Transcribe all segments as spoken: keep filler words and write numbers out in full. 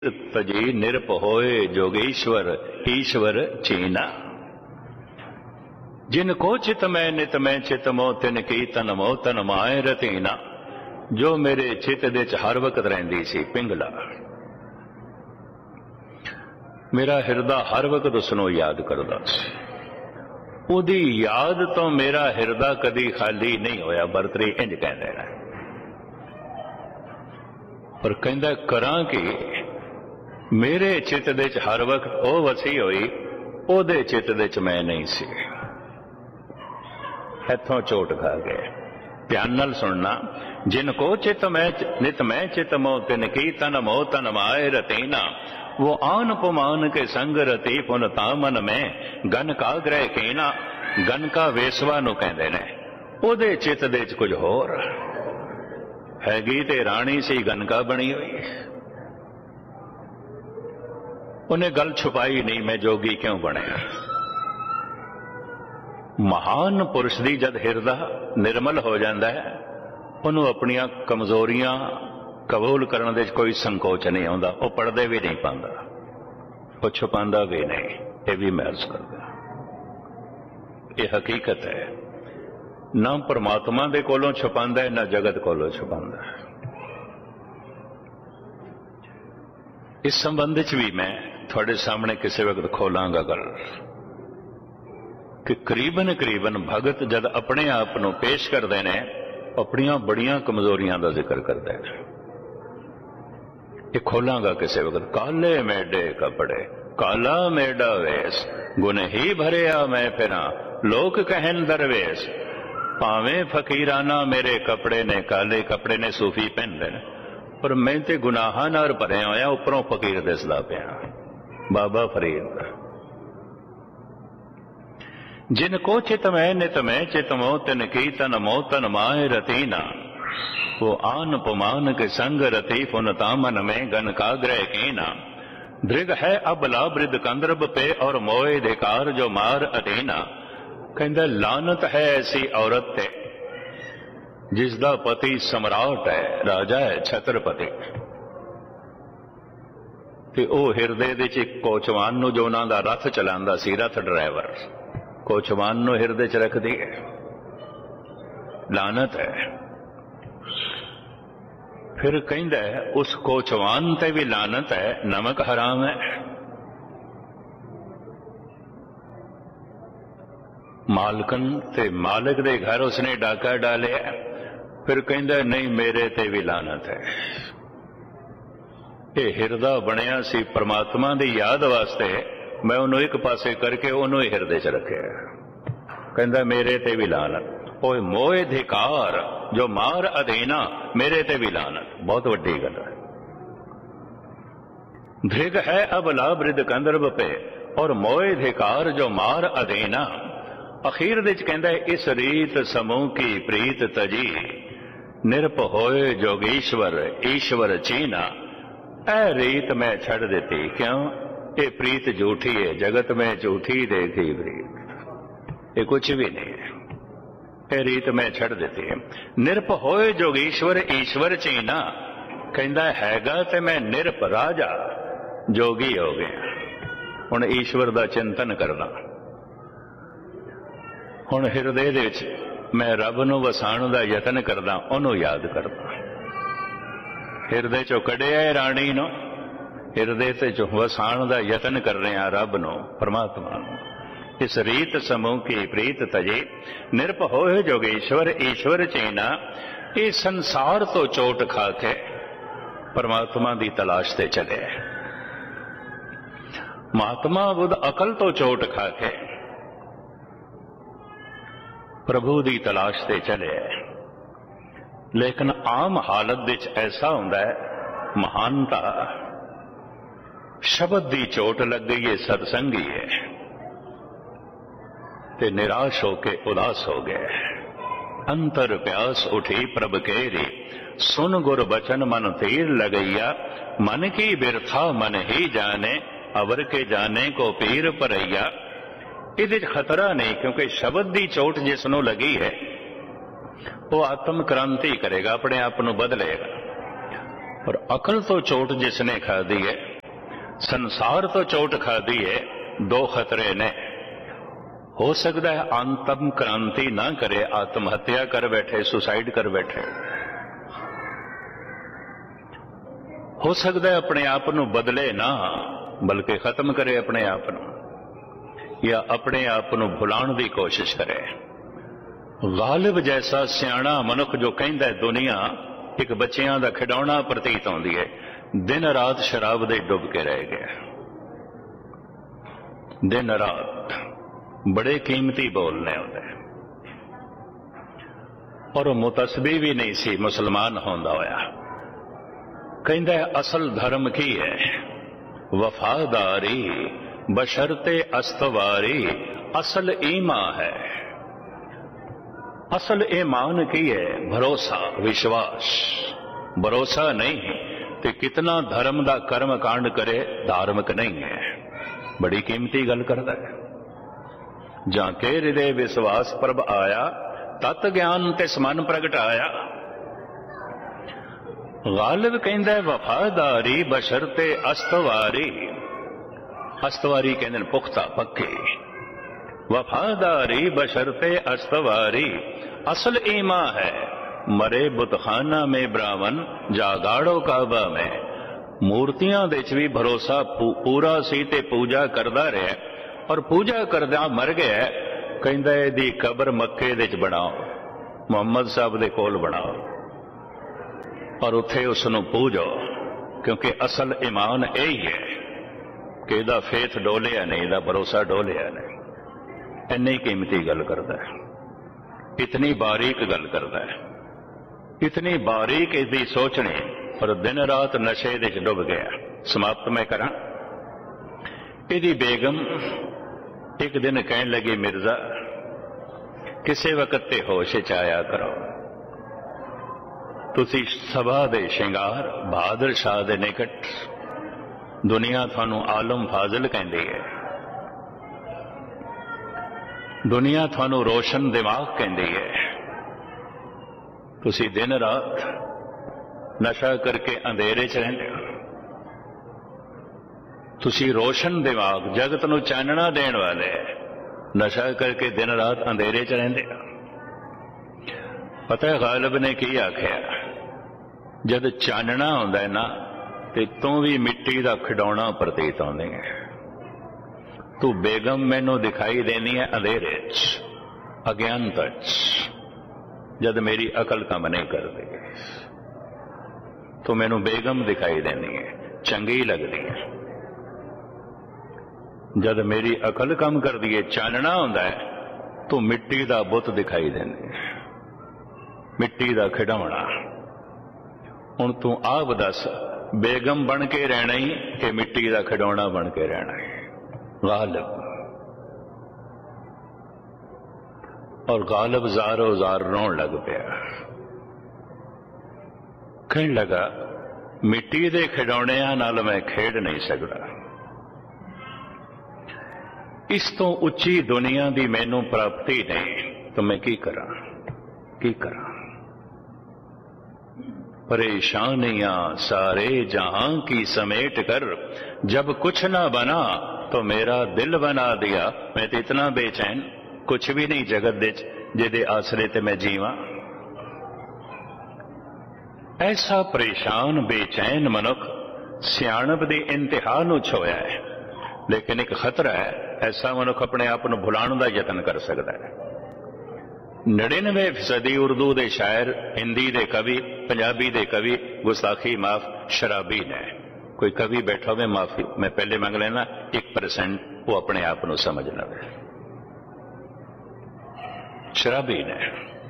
तजी निरप होए जोगेश्वर ईश्वर चीना। जिन को चित में नित में चित मो तिन की तन मो तन माए रतीना। जो मेरे चित दे च हर वक्त रहिंदी सी पिंगला। मेरा हिरदा हर वक्त उसनों याद करदा सी। उदी याद तो मेरा हिरदा कदी खाली नहीं होया। बरतरी इंज कहंदे ने। पर कहंदा करां कि मेरे चित दे च हर वक्त ओ वसी होई, ओदे चित दे च मैं नहीं सी। इथों चोट खा गए। ध्यान नाल सुनना। जिन को चित मैं नित मैं चित मो तिन की तन मो तन माए रतीना। वो आन पुमान के संग रती पुन तामन में गन का ग्रह कीना। गन का वेसवा नू कहंदे ने। ओदे चित दे च कुछ होर हैगी ते राणी सी गनका बनी हुई। उन्हें गल छुपाई नहीं मैं जोगी क्यों बने। महान पुरुष दी जद हिरदा निर्मल हो जाता है, उन्होंने अपनिया कमजोरियां कबूल करने दे कोई संकोच नहीं आता। वो पढ़दे भी नहीं पाता, वो छुपांदा भी नहीं। ये भी महसूस करता। ये हकीकत है। ना परमात्मा दे कोलों छुपांदा है, ना जगत कोलों छुपांदा है। इस संबंध च भी मैं थोड़े सामने किसी वक्त खोलांगा गल कि करीबन करीबन भगत जद अपने आप को पेश करते हैं, अपनिया बड़िया कमजोरियां का जिक्र करते हैं। ये खोलांगा किसी वक्त। काले मेडे कपड़े काला मेडा वेश गुण ही भरिया मैं फिरा लोक कहन दरवेश। भावें फकीराना मेरे कपड़े ने काले कपड़े ने सूफी पहनते हैं, पर मैं ते गुनाहां नाल भरिया होया उपरों फकीर दिसदा पिया। बाबा फरीद। जिन को चित में नित में चित मो तिन की तन मो तन माए रतीना। वो आन पुमान के संग रती पुन तामन में गन का ग्रह कीना। दृग है अबला बृद कंदर्ब पे और मोए धिकार जो मार अधीना। कहंदा लानत है ऐसी औरत ते जिसदा पति सम्राट है, राजा है, छत्रपति। ते ओ हिरदे दे च कोचवान नू जो उन्हां दा रथ चलांदा सी, रथ ड्राइवर कोचवान नू हिरदे च रखदी है। लानत है। फिर कहंदा है उस कोचवान ते भी लानत है, नमक हराम है। मालकन ते मालिक दे घर उसने डाका डालिया। फिर कहंदा नहीं मेरे ते भी लानत है। ये हिरदा बनया सी परमात्मा दी याद वास्ते, मैं उन्होंने एक पासे करके उन्होंने हिरदे च रखे। कहंदा मेरे ते भी लानत। ओए मोए धिकार जो मार अधीना, मेरे ते भी लानत। बहुत वड्डी गल है। धृग है अबला बृद कंदर्ब पे और मोए धिकार जो मार अधीना। अखीर दे च कहंदा इस रीत समूह की प्रीत तजी निरप होए जोगेश्वर ईश्वर चीना। ऐ रीत मैं छड़ देती क्यों, ये प्रीत झूठी है, जगत में झूठी देखी प्रीत, ये कुछ भी नहीं है। ये रीत मैं छड़ देती है। निरप होए जोगेश्वर ईश्वर चीना। कहंदा हैगा ते मैं निरप राजा जोगी हो गया। हुण ईश्वर दा चिंतन करना। हुण हिरदे दे विच मैं रब नूं वसाण दा यतन करदा, ओनूं याद करदा। हिरदे चो कढ़िया राणी नो, हिरदे ते चो वसाण दा यतन कर रहे हैं रब नो, परमात्मा नो। इस रीत समूह की प्रीत तजे निरप होए जोगेश्वर ईश्वर चीना। ये संसार तो चोट खा के परमात्मा दी तलाश ते चले। महात्मा बुद्ध अकल तो चोट खा के प्रभु दी तलाश ते चले। लेकिन आम हालत विच ऐसा हुंदा है, महानता शब्द दी चोट लग गई है, सत्संगी है ते निराश होके उदास हो गए। अंतर प्यास उठी प्रभ केरी सुन गुर बचन मन तीर लगैया। मन की बिरथा मन ही जाने अवर के जाने को पीर परैया। इहदे च खतरा नहीं, क्योंकि शब्द दी चोट जिसनों लगी है वो आत्म क्रांति करेगा, अपने आप को बदलेगा। और अकल तो चोट जिसने खा दी है संसार तो चोट खादी है, दो खतरे ने। हो सकता है आत्म क्रांति ना करे, आत्महत्या कर बैठे, सुसाइड कर बैठे। हो सकता है अपने आप को बदले ना, बल्कि खत्म करे अपने आप को, या अपने आप को भुलाने की कोशिश करे। गालिब जैसा सियाणा मनुख जो कहता है दुनिया एक बच्चियां दा खिडौना प्रतीत होंदी है, दिन रात शराब दे डुब के रह गया। दिन रात बड़े कीमती बोलने होंदे, और मुतसबी भी नहीं सी मुसलमान होंदा होया। कहंदा है असल धर्म की है वफादारी बशर्ते अस्तवारी, असल ईमा है। असल ईमान की है भरोसा विश्वास। भरोसा नहीं तो कितना धर्म का कर्म कांड करे धार्मिक नहीं है। बड़ी कीमती गल करता है। जाके हृदय विश्वास प्रभ आया, तत् ज्ञान ते समन प्रगटाया। गालिब कहंदा है वफादारी बशर्ते अस्तवारी। अस्तवारी कहंदे ने पुख्ता पक्की। वफादारी बशर्ते अस्तवारी, असल ईमा है मरे बुतखाना में ब्राह्मण जागाड़ो काबा में। मूर्तियां दे च भी भरोसा पूरा सी ते पूजा करदा रहा, और पूजा करदा मर गया। कहंदा इहदी कबर मक्के दे च बनाओ, मुहम्मद साहब दे कोल बनाओ, और उत्थे उसनूं पूजो, क्योंकि असल ईमान यही है कि इहदा फेथ डोलिया नहीं, इहदा भरोसा डोलिया नहीं। इन्नी कीमती गल करदा है, इतनी बारीक गल करदा है, इतनी बारीक इसकी सोचनी, और दिन रात नशे दे च डुब गया। समाप्त मैं करा। इहदी बेगम एक दिन कहन लगी, मिर्जा किसी वक्त ते होश च आया करो, तुसी सभा दे शिंगार बहादुर शाह दे निकट, दुनिया थानू आलम फाजिल कहंदी है, दुनिया थानू रोशन दिमाग कहंदी है। तुसी दिन रात नशा करके अंधेरे च रहिंदे हो। तुसी रोशन दिमाग जगत नू चानना देण वाले नशा करके दिन रात अंधेरे च रहिंदे हो। पता है गालिब ने की आख्या, जद चानना हुंदा है ना ते तू भी मिट्टी दा खिडौना प्रतीत होंदे है। तू बेगम मैनू दिखाई देनी है अंधेरे च, अज्ञानता च, जद मेरी अकल काम नहीं कर दी तो मैनू बेगम दिखाई देनी है, चंगी लगती है। जद मेरी अकल कम कर दी है, चानना होंदा है, तो मिट्टी दा बुत दिखाई देनी है, मिट्टी दा खिडौना। हुण तू आप दस, बेगम बन के रहना ही कि मिट्टी दा खिडौना बन के रहना है। गालिब, और गालिब जारो जार रोन लग पिया। कहने लगा, मिट्टी दे खिडौणियां नाल मैं खेड नहीं सकता। इस तो उच्ची दुनिया दी मैनू प्राप्ति नहीं, तो मैं की करा की करा। परेशानियां सारे जहां की समेट कर, जब कुछ ना बना तो मेरा दिल बना दिया। मैं तो इतना बेचैन, कुछ भी नहीं जगत दे जिहदे आसरे ते मैं जीवां। ऐसा परेशान बेचैन मनुख सियाणप दी इंतहा नूं छोया है। लेकिन एक खतरा है, ऐसा मनुख अपने आप को भुलाने का यतन कर सकता है। नड़िनवे फीसदी उर्दू दे शायर, हिंदी दे कवि, पंजाबी दे कवि गुस्ताखी माफ शराबी ने। कोई कवि बैठा हुए माफी मैं पहले मंग लेना, एक परसेंट वो अपने आप को समझ लवे। शराबी ने।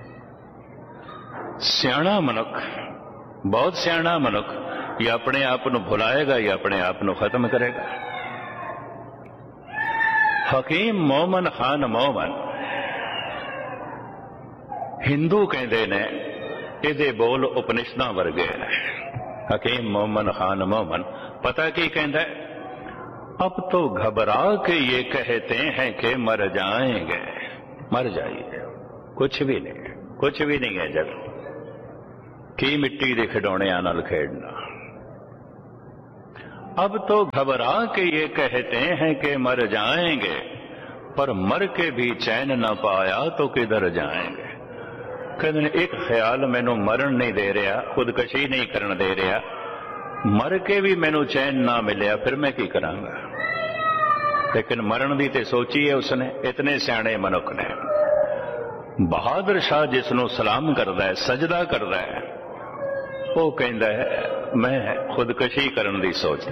सियाणा मनुख, बहुत सियाणा मनुख, या अपने आप को भुलाएगा या अपने आप को खत्म करेगा। हकीम मोमन खान मोमन हिंदू कहते ने, इहदे बोल उपनिषदां वर्गे ने। हकीम मोमन खान मोमन पता की कहता है, अब तो घबरा के ये कहते हैं कि मर जाएंगे। मर जाइए, कुछ भी नहीं, कुछ भी नहीं है जग की मिट्टी के खिडौणियां नाल खेडना। अब तो घबरा के ये कहते हैं कि मर जाएंगे, पर मर के भी चैन न पाया तो किधर जाएंगे। कहते ने एक ख्याल मैनू मरण नहीं दे रहा, खुदकशी नहीं करन दे रहा, मर के भी मैनू चैन ना मिलिया, फिर मैं की करांगा। लेकिन मरण दी ते सोची है उसने, इतने सियाणे मनुख ने। बहादुर शाह जिसनों सलाम करदा है, सजदा करदा है, वो कहता है मैं खुदकशी करन दी सोच।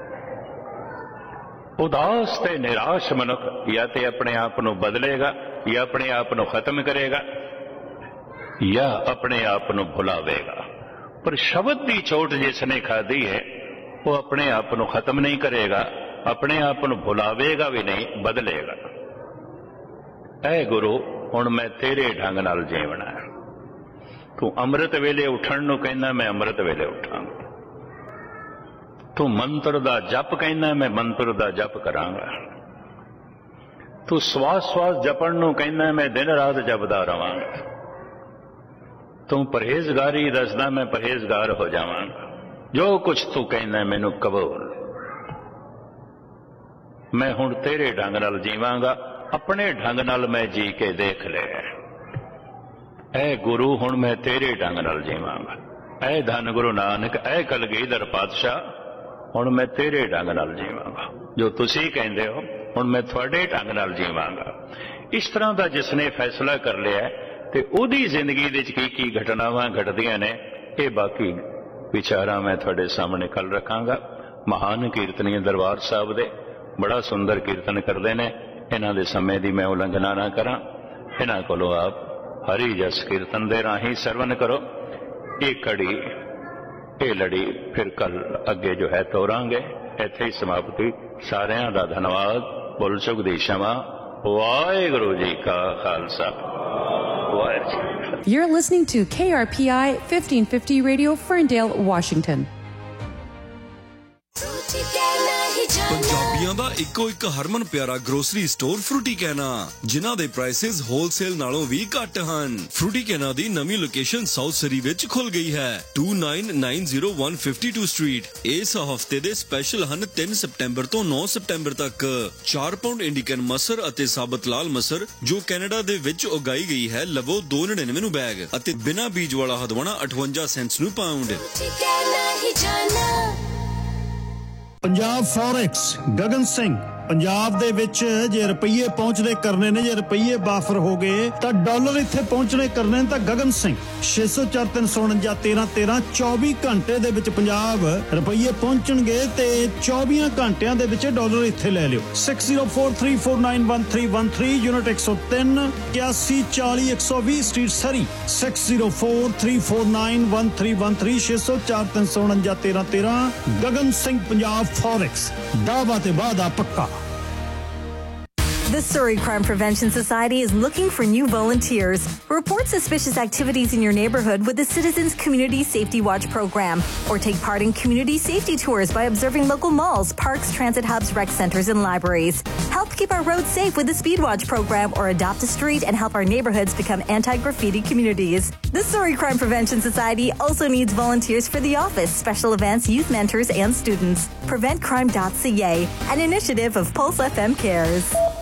उदास ते निराश मनुख या ते अपने आप को बदलेगा, या अपने आप को खत्म करेगा, या अपने आप को भुलावेगा। पर शब्द की चोट जिसने खाधी है वो अपने आप को खत्म नहीं करेगा, अपने आप को भुलावेगा भी नहीं, बदलेगा। ऐ गुरु हुण मैं तेरे ढंग नाल जीवना है। तू अमृत वेले उठण नूं कहना, मैं अमृत वेले उठांगा। तू मंत्र दा जप कहना, मैं मंत्र दा जप करांगा। तू श्वास श्वास जपण नूं कहना, मैं दिन रात जपदा रवांगा। तू परहेजगारी दसदा, मैं परहेजगार हो जावांगा। जो कुछ तू कहना मैनू कबूल। मैं हुण तेरे ढंग नाल जीवांगा, अपने ढंग नाल मैं जी के देख लिया। ऐ गुरु हुण मैं तेरे ढंग नाल जीवांगा। ऐ धन गुरु नानक, ऐ कलगीधर पातशाह, हुण मैं तेरे ढंग नाल जीवांगा। जो तुसी कहंदे हो हुण मैं तुहाडे ढंग नाल जीवांगा। इस तरह का जिसने फैसला कर लिया ते उहदी जिंदगी दे की की घटनावां घटदियां ने, ये बाकी विचारां मैं तुहाडे सामने कल रखांगा। महान कीर्तनी दरबार साहब दे बड़ा सुंदर कीर्तन करते हैं। इन्हां दे समय की मैं उलंघना ना करा। इन्हां कोलों आप हरि जस कीर्तन दे राही सरवण करो। ये कड़ी ये लड़ी फिर कल अगे जो है तोरांगे। इत्थे ही समाप्ति। सारियां दा धन्यवाद। बोल सुख दी क्षमा। वाहिगुरू जी का Khalsa, Waheguru ji. You're listening to K R P I fifteen fifty Radio, Ferndale, Washington. ਪੰਜਾਬੀਆਂ ਦਾ ਇੱਕੋ ਇੱਕ ਹਰਮਨ ਪਿਆਰਾ ਗਰੋਸਰੀ ਸਟੋਰ ਫਰੂਟੀ ਕੈਨਾ, ਜਿਨ੍ਹਾਂ ਦੇ ਪ੍ਰਾਈਸਿਸ ਹੋਲਸੇਲ ਨਾਲੋਂ ਵੀ ਘੱਟ ਹਨ। ਫਰੂਟੀ ਕੈਨਾ ਦੀ ਨਵੀਂ ਲੋਕੇਸ਼ਨ ਸਾਊਥ ਸਰੀ ਵਿੱਚ ਖੁੱਲ ਗਈ ਹੈ, two nine nine zero one fifty-two street. ਇਸ ਹਫਤੇ ਦੇ ਸਪੈਸ਼ਲ ਹਨ ਤਿੰਨ ਸਤੰਬਰ ਤੋਂ ਨੌਂ ਸਤੰਬਰ ਤੱਕ। ਚਾਰ ਪਾਉਂਡ ਇੰਡੀਕਨ ਮਸਰ ਅਤੇ ਸਾਬਤ ਲਾਲ ਮਸਰ ਜੋ ਕੈਨੇਡਾ ਦੇ ਵਿੱਚ ਉਗਾਈ ਗਈ ਹੈ ਲਵੋ ਦੋ ਨੜਿਨਵੇਂ ਨੂੰ ਬੈਗ, ਅਤੇ ਬਿਨਾਂ ਬੀਜ ਵਾਲਾ ਹਦਵਾਣਾ ਅਠਵੰਜਾ ਸੈਂਟਸ ਨੂੰ ਪਾਉਂਡ। ਪੰਜਾਬ ਫੋਰੈਕਸ ਗਗਨ ਸਿੰਘ। ਪੰਜਾਬ ਦੇ ਵਿੱਚ ਜੇ ਰੁਪਈਏ ਪਹੁੰਚਦੇ ਕਰਨੇ ਨੇ, ਜੇ ਰੁਪਈਏ ਬਾਫਰ ਹੋ ਗਏ ਤਾਂ ਡਾਲਰ ਇੱਥੇ ਪਹੁੰਚਣੇ ਕਰਨੇ ਨੇ ਤਾਂ ਗਗਨ ਸਿੰਘ ਛੇ ਸੌ ਚਾਰ ਤਿੰਨ ਸੌ ਉਣੰਜਾ ਤੇਰਾਂ ਤੇਰਾਂ ਚੌਵੀ ਘੰਟੇ ਦੇ ਵਿੱਚ ਪੰਜਾਬ ਰੁਪਈਏ ਪਹੁੰਚਣਗੇ ਤੇ ਚੌਵੀਆਂ ਘੰਟਿਆਂ ਦੇ ਵਿੱਚ ਡਾਲਰ ਇੱਥੇ ਲੈ ਲਿਓ। Six zero four three four nine one three one three unit ਇੱਕ ਸੌ ਤਿੰਨ ਇਕਿਆਸੀ ਚਾਲੀ ਇੱਕ ਸੌ ਵੀਹ ਸਟਰੀਟ ਸਰੀ। Six zero four three four nine one three one three ਛੇ ਸੌ ਚਾਰ ਤਿੰਨ ਸੌ ਉਣੰਜਾ ਤੇਰਾਂ ਤੇਰਾਂ। ਗਗਨ ਸਿੰਘ ਪੰਜਾਬ ਫੋਰੈਕਸ, ਦਾਅਵਾ ਤੇ ਵਾਅਦਾ ਪੱਕਾ। The Surrey Crime Prevention Society is looking for new volunteers. Report suspicious activities in your neighborhood with the Citizens Community Safety Watch program, or take part in community safety tours by observing local malls, parks, transit hubs, rec centers, and libraries. Help keep our roads safe with the Speed Watch program, or adopt a street and help our neighborhoods become anti-graffiti communities. The Surrey Crime Prevention Society also needs volunteers for the office, special events, youth mentors, and students. prevent crime dot c a, an initiative of Pulse F M Cares.